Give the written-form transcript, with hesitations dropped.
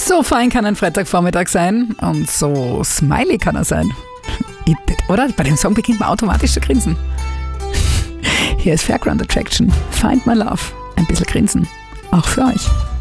So fein kann ein Freitagvormittag sein und so smiley kann er sein. Oder? Bei dem Song beginnt man automatisch zu grinsen. Hier ist Fairground Attraction. Find My Love. Ein bisschen grinsen. Auch für euch.